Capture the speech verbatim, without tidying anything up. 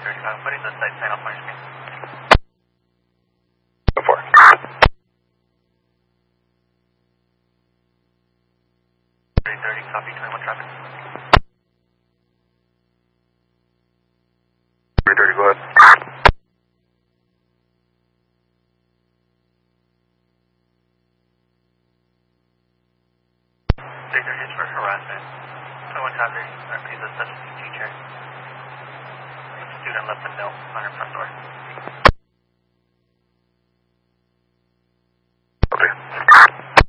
thirty-five. I'm putting the site sign up on your screen. Go for it. three thirty, copy, twenty-one traffic. three thirty, go ahead. three thirty is for harassment. twenty-one traffic, repeat the substitute teacher. Student left a note on her front door.